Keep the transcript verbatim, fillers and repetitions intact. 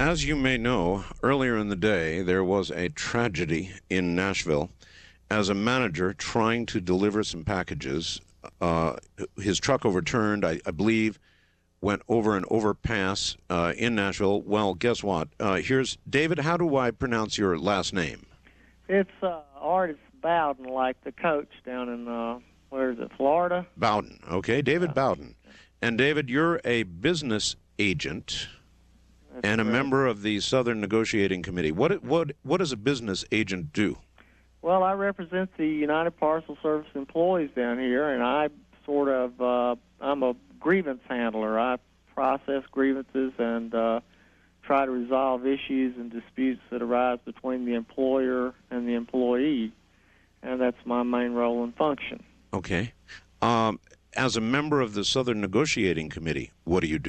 As you may know, earlier in the day, there was a tragedy in Nashville. As a manager trying to deliver some packages, uh, his truck overturned, I, I believe, went over an overpass uh, in Nashville. Well, guess what? Uh, here's David. How do I pronounce your last name? It's uh, Artis Bowden, like the coach down in, uh, where is it, Florida? Bowden. Okay, David Bowden. And David, you're a business agent That's and a correct. member of the Southern Negotiating Committee. What what what does a business agent do? Well, I represent the United Parcel Service employees down here, and I sort of, uh, I'm a grievance handler. I process grievances and uh, try to resolve issues and disputes that arise between the employer and the employee, and that's my main role and function. Okay. Um, as a member of the Southern Negotiating Committee, what do you do?